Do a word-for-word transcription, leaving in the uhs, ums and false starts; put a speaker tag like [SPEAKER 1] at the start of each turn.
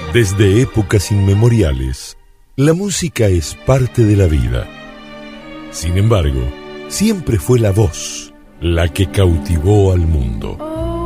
[SPEAKER 1] Desde épocas inmemoriales, la música es parte de la vida. Sin embargo, siempre fue la voz la que cautivó al mundo.